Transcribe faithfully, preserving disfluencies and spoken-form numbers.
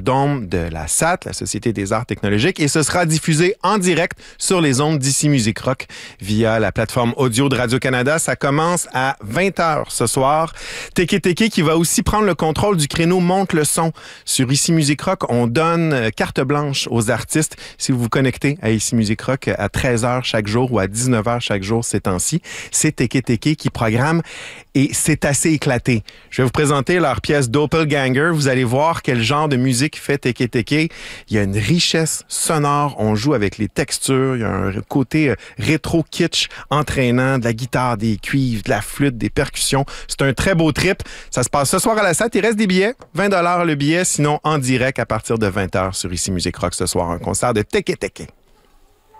Dôme de la S A T, la Société des arts technologiques, et ce sera diffusé en direct sur les ondes d'Ici Musique Rock via la plateforme audio de Radio-Canada. Ça commence à vingt heures ce soir. Teke Teke qui va aussi prendre le contrôle du créneau Monte le son. Sur Ici Musique Rock, on donne carte blanche aux artistes. Si vous vous connectez à Ici Musique Rock à treize heures chaque jour ou à dix-neuf heures chaque jour ces temps-ci, c'est Teke Teke qui programme et c'est assez éclaté. Je vais vous présenter leur pièce Doppelganger. Vous allez voir quel genre de musique fait Teke Teke. Il y a une richesse sonore. On joue avec les textures. Il y a un côté rétro kitsch entraînant, de la guitare, des cuivres, de la flûte, des percussions. C'est un très beau trip. Ça se passe ce soir à la S A T. Il reste des billets. vingt dollars le billet. Sinon, en direct à partir de vingt heures sur Ici Musique Rock ce soir. Un concert de Teke Teke.